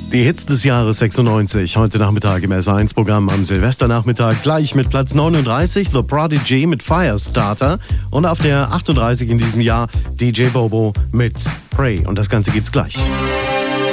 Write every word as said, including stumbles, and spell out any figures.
Die Hits des Jahres sechsundneunzig, heute Nachmittag im S eins Programm am Silvesternachmittag, gleich mit Platz neununddreißig, The Prodigy mit Firestarter und auf der achtunddreißig in diesem Jahr D J Bobo mit Pray. Und das Ganze gibt's gleich.